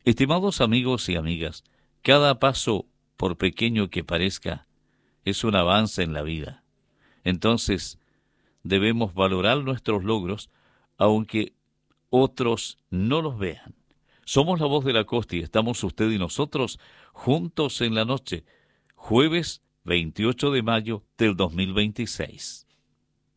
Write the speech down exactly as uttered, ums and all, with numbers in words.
Estimados amigos y amigas, cada paso, por pequeño que parezca, es un avance en la vida. Entonces, debemos valorar nuestros logros, aunque otros no los vean. Somos la voz de la costa y estamos usted y nosotros juntos en la noche, jueves veintiocho de mayo del dos mil veintiséis.